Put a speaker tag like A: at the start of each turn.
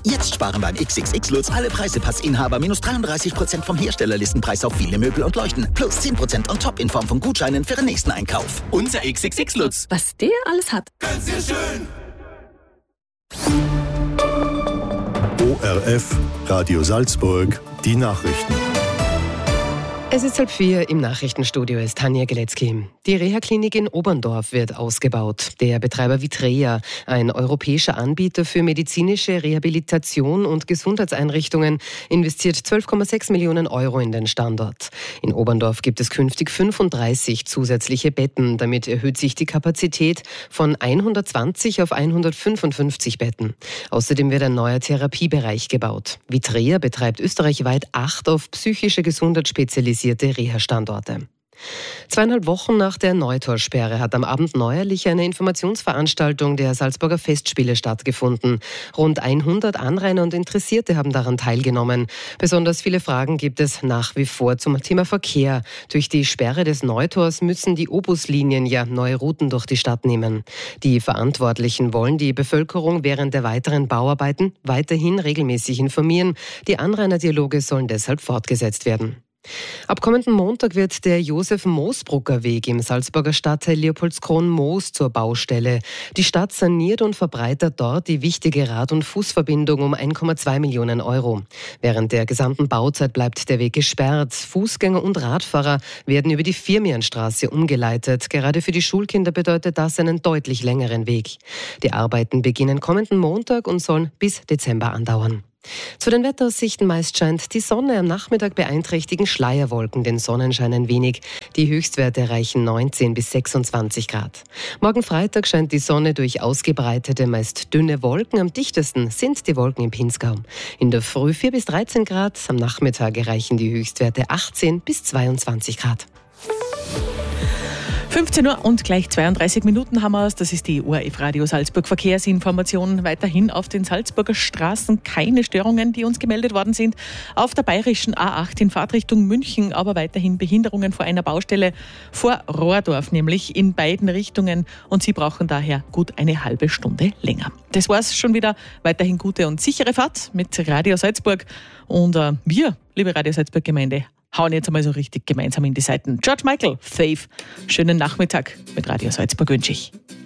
A: Jetzt sparen beim XXX Lutz alle Preisepassinhaber minus 33% vom Herstellerlistenpreis auf viele Möbel und Leuchten. Plus 10% on top in Form von Gutscheinen für den nächsten Einkauf. Unser XXX Lutz.
B: Was der alles hat.
C: Ganz sehr schön.
D: ORF, Radio Salzburg, die Nachrichten.
E: Es ist 3:30 im Nachrichtenstudio, ist Tanja Geletzky. Die Reha-Klinik in Oberndorf wird ausgebaut. Der Betreiber Vitrea, ein europäischer Anbieter für medizinische Rehabilitation und Gesundheitseinrichtungen, investiert 12,6 Millionen Euro in den Standort. In Oberndorf gibt es künftig 35 zusätzliche Betten. Damit erhöht sich die Kapazität von 120 auf 155 Betten. Außerdem wird ein neuer Therapiebereich gebaut. Vitrea betreibt österreichweit 8 auf psychische Gesundheit spezialisierte Reha-Standorte. 2,5 Wochen nach der Neutorsperre hat am Abend neuerlich eine Informationsveranstaltung der Salzburger Festspiele stattgefunden. Rund 100 Anrainer und Interessierte haben daran teilgenommen. Besonders viele Fragen gibt es nach wie vor zum Thema Verkehr. Durch die Sperre des Neutors müssen die O-Bus-Linien ja neue Routen durch die Stadt nehmen. Die Verantwortlichen wollen die Bevölkerung während der weiteren Bauarbeiten weiterhin regelmäßig informieren. Die Anrainerdialoge sollen deshalb fortgesetzt werden. Ab kommenden Montag wird der Josef-Moosbrucker-Weg im Salzburger Stadtteil Leopoldskron-Moos zur Baustelle. Die Stadt saniert und verbreitert dort die wichtige Rad- und Fußverbindung um 1,2 Millionen Euro. Während der gesamten Bauzeit bleibt der Weg gesperrt. Fußgänger und Radfahrer werden über die Firmianstraße umgeleitet. Gerade für die Schulkinder bedeutet das einen deutlich längeren Weg. Die Arbeiten beginnen kommenden Montag und sollen bis Dezember andauern. Zu den Wetteraussichten: meist scheint die Sonne, am Nachmittag beeinträchtigen Schleierwolken den Sonnenschein ein wenig. Die Höchstwerte erreichen 19 bis 26 Grad. Morgen Freitag scheint die Sonne durch ausgebreitete, meist dünne Wolken. Am dichtesten sind die Wolken im Pinzgau. In der Früh 4 bis 13 Grad, am Nachmittag erreichen die Höchstwerte 18 bis 22 Grad.
B: 15 Uhr und gleich 32 Minuten haben wir es. Das ist die ORF Radio Salzburg Verkehrsinformation. Weiterhin auf den Salzburger Straßen keine Störungen, die uns gemeldet worden sind. Auf der bayerischen A8 in Fahrtrichtung München aber weiterhin Behinderungen vor einer Baustelle vor Rohrdorf, nämlich in beiden Richtungen. Und Sie brauchen daher gut eine halbe Stunde länger. Das war's schon wieder. Weiterhin gute und sichere Fahrt mit Radio Salzburg. Und wir, liebe Radio Salzburg Gemeinde, hauen jetzt einmal so richtig gemeinsam in die Seiten. George Michael, Faith. Schönen Nachmittag mit Radio Salzburg wünsche ich.